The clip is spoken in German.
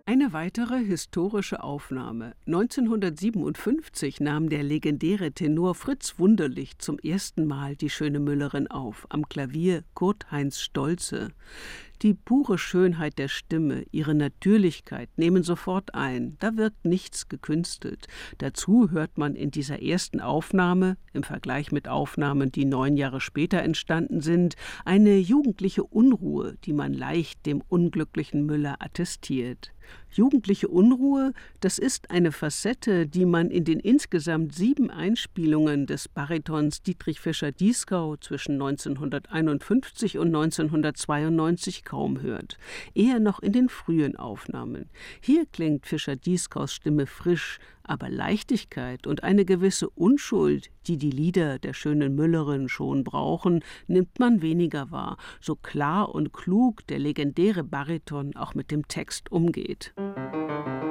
Eine weitere historische Aufnahme. 1957 nahm der legendäre Tenor Fritz Wunderlich zum ersten Mal die schöne Müllerin auf, am Klavier Kurt-Heinz Stolze. Die pure Schönheit der Stimme, ihre Natürlichkeit nehmen sofort ein, da wirkt nichts gekünstelt. Dazu hört man in dieser ersten Aufnahme, im Vergleich mit Aufnahmen, die 9 Jahre später entstanden sind, eine jugendliche Unruhe, die man leicht dem unglücklichen Müller attestiert. Jugendliche Unruhe, das ist eine Facette, die man in den insgesamt 7 Einspielungen des Baritons Dietrich Fischer-Dieskau zwischen 1951 und 1992 kaum hört. Eher noch in den frühen Aufnahmen. Hier klingt Fischer-Dieskaus Stimme frisch, aber Leichtigkeit und eine gewisse Unschuld, die die Lieder der schönen Müllerin schon brauchen, nimmt man weniger wahr, so klar und klug der legendäre Bariton auch mit dem Text umgeht.